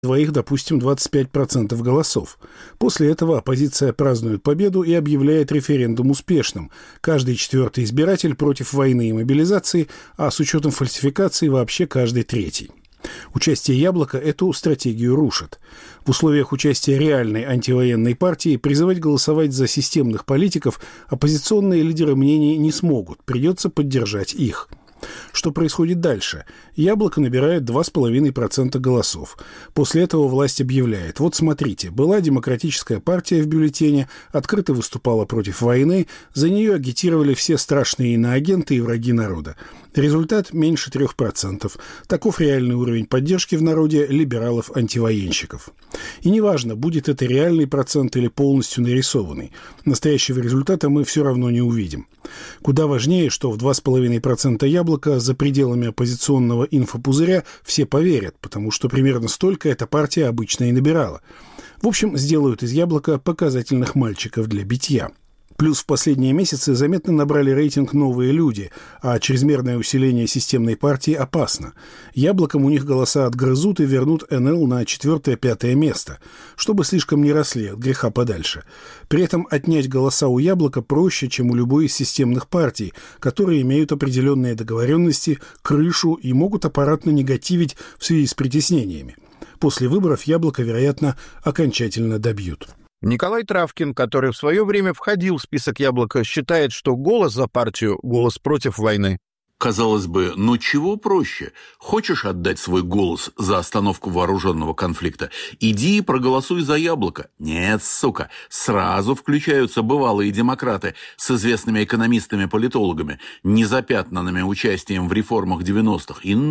двоих, допустим, 25% голосов. После этого оппозиция празднует победу и объявляет референдум успешным. Каждый четвертый избиратель против войны и мобилизации, а с учетом фальсификации вообще каждый третий. Участие «Яблока» эту стратегию рушит. В условиях участия реальной антивоенной партии призывать голосовать за системных политиков оппозиционные лидеры мнений не смогут, придется поддержать их. Что происходит дальше? «Яблоко» набирает 2,5% голосов. После этого власть объявляет: вот смотрите, была демократическая партия в бюллетене, открыто выступала против войны, за нее агитировали все страшные иноагенты и враги народа. Результат меньше 3%. Таков реальный уровень поддержки в народе либералов-антивоенщиков. И неважно, будет это реальный процент или полностью нарисованный. Настоящего результата мы все равно не увидим. Куда важнее, что в 2,5% «Яблоко» за пределами оппозиционного инфопузыря все поверят, потому что примерно столько эта партия обычно и набирала. В общем, сделают из «Яблока» показательных мальчиков для битья. Плюс в последние месяцы заметно набрали рейтинг новые люди, а чрезмерное усиление системной партии опасно. «Яблоком» у них голоса отгрызут и вернут НЛ на 4-5 место, чтобы слишком не росли от греха подальше. При этом отнять голоса у «Яблока» проще, чем у любой из системных партий, которые имеют определенные договоренности, крышу и могут аппаратно негативить в связи с притеснениями. После выборов «Яблоко», вероятно, окончательно добьют. Николай Травкин, который в свое время входил в список «Яблоко», считает, что голос за партию – голос против войны. Казалось бы, но чего проще? Хочешь отдать свой голос за остановку вооруженного конфликта? Иди и проголосуй за «Яблоко». Нет, сука, сразу включаются бывалые демократы с известными экономистами-политологами, незапятнанными участием в реформах 90-х. И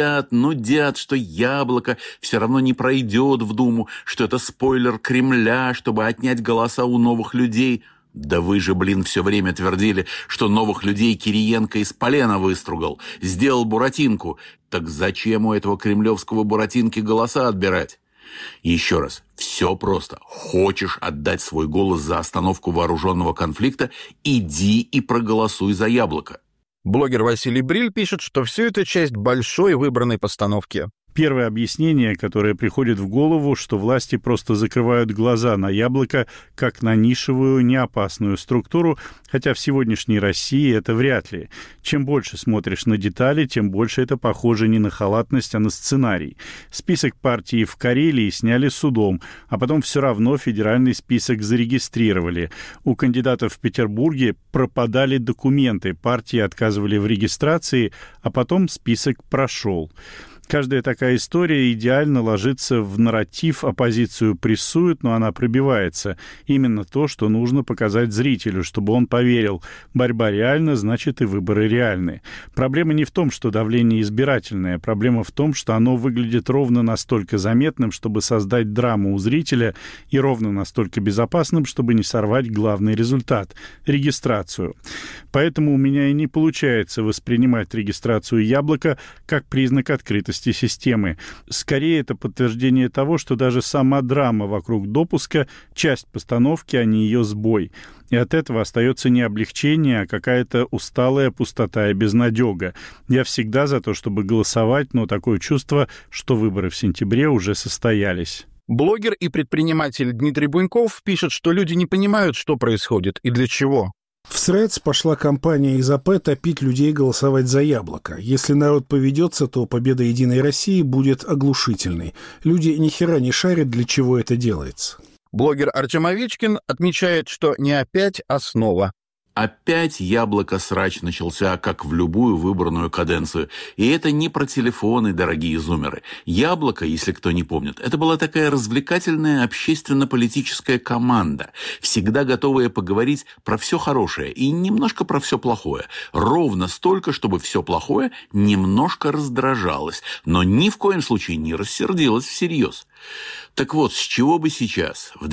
нудят, что «Яблоко» все равно не пройдет в Думу, что это спойлер Кремля, чтобы отнять голоса у новых людей. Да вы же, все время твердили, что новых людей Кириенко из полена выстругал, сделал Буратинку. Так зачем у этого кремлевского Буратинки голоса отбирать? Еще раз, все просто. Хочешь отдать свой голос за остановку вооруженного конфликта, иди и проголосуй за «Яблоко». Блогер Василий Бриль пишет, что все это часть большой выбранной постановки. Первое объяснение, которое приходит в голову, что власти просто закрывают глаза на «Яблоко» как на нишевую, неопасную структуру, хотя в сегодняшней России это вряд ли. Чем больше смотришь на детали, тем больше это похоже не на халатность, а на сценарий. Список партий в Карелии сняли судом, а потом все равно федеральный список зарегистрировали. У кандидатов в Петербурге пропадали документы, партии отказывали в регистрации, а потом список прошел. Каждая такая история идеально ложится в нарратив, оппозицию прессуют, но она пробивается. Именно то, что нужно показать зрителю, чтобы он поверил. Борьба реальна, значит и выборы реальны. Проблема не в том, что давление избирательное. Проблема в том, что оно выглядит ровно настолько заметным, чтобы создать драму у зрителя, и ровно настолько безопасным, чтобы не сорвать главный результат – регистрацию. Поэтому у меня и не получается воспринимать регистрацию «Яблоко» как признак открытости системы. Скорее, это подтверждение того, что даже сама драма вокруг допуска – часть постановки, а не ее сбой. И от этого остается не облегчение, а какая-то усталая пустота и безнадега. Я всегда за то, чтобы голосовать, но такое чувство, что выборы в сентябре уже состоялись. Блогер и предприниматель Дмитрий Буйнков пишет, что люди не понимают, что происходит и для чего. В Threads пошла кампания из АП топить людей голосовать за «Яблоко». Если народ поведется, то победа «Единой России» будет оглушительной. Люди ни хера не шарят, для чего это делается. Блогер Артем Овечкин отмечает, что не опять, а снова. Опять «Яблоко-срач» начался, как в любую выборную каденцию. И это не про телефоны, дорогие зумеры. «Яблоко», если кто не помнит, это была такая развлекательная общественно-политическая команда, всегда готовая поговорить про все хорошее и немножко про все плохое. Ровно столько, чтобы все плохое немножко раздражалось, но ни в коем случае не рассердилось всерьез. Так вот, с чего бы сейчас, в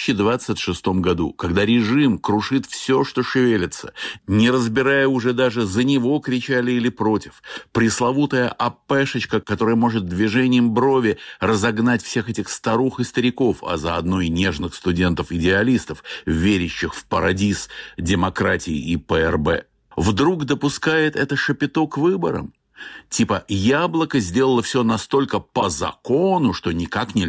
2026 году, когда режим крушит все, что шевелится, не разбирая уже даже за него кричали или против, пресловутая АПшечка, которая может движением брови разогнать всех этих старух и стариков, а заодно и нежных студентов-идеалистов, верящих в парадиз демократии и ПРБ, вдруг допускает это шапито к выборам? Типа, яблоко сделало все настолько по закону, что никак нельзя